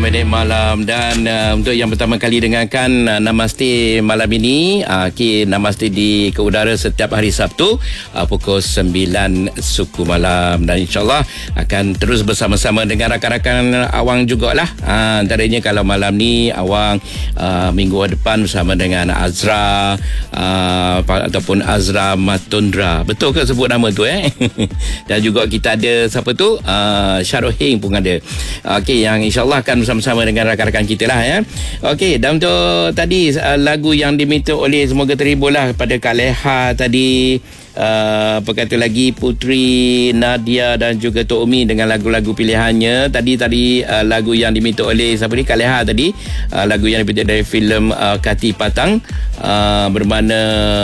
Minit Malam. Dan untuk yang pertama kali dengarkan Namaste malam ini, Namaste di ke udara setiap hari Sabtu pukul 9 suku malam. Dan insyaAllah akan terus bersama-sama dengan rakan-rakan Awang jugalah. Antaranya kalau malam ni Awang minggu depan bersama dengan Azra ataupun Azra Matundra. Betul ke sebut nama tu Dan juga kita ada siapa tu, Syarohing pun ada. Okey, yang insyaAllah akan bersama-sama dengan rakan-rakan kita lah Okey, dan untuk tadi lagu yang diminta oleh, semoga terhibur lah pada Kak Leha tadi. Apa kata lagi, Putri Nadia dan juga Tok Umi dengan lagu-lagu pilihannya. Tadi lagu yang diminta oleh siapa ni, Kak Leha tadi, lagu yang diminta dari filem Kati Patang, bermakna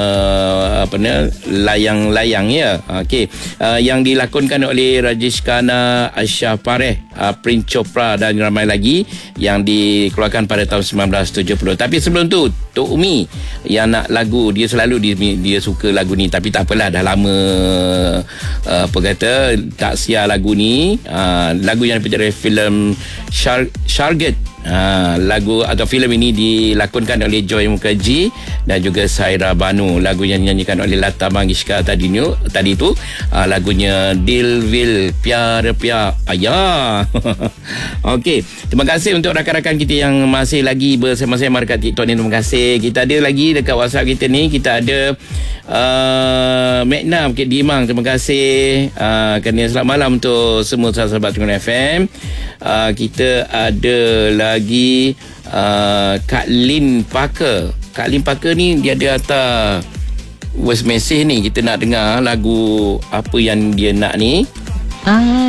layang-layang Okey, yang dilakonkan oleh Rajesh Khanna, Aisyah Pareh, Prince Chopra dan ramai lagi, yang dikeluarkan pada tahun 1970. Tapi sebelum tu Tok Umi yang nak lagu, dia selalu dia suka lagu ni, tapi tak apalah, dah lama tak sia lagu ni. Lagu yang daripada filem Sharget. Lagu atau filem ini dilakonkan oleh Joy Mukherjee dan juga Saira Banu. Lagu yang dinyanyikan oleh Lata Mangeshkar tadi tu lagunya Dil Vil Pyar Pyar Ayah. Okey, terima kasih untuk rakan-rakan kita yang masih lagi bersama-sama dekat TikTok ni. Terima kasih. Kita ada lagi dekat WhatsApp kita ni, kita ada Magna Bukit Timah. Terima kasih kerana selamat malam untuk semua sahabat Tengah FM. Kita ada lagi Kak Lin Parker. Kak Lin Parker ni dia ada hantar voice message ni. Kita nak dengar lagu apa yang dia nak ni.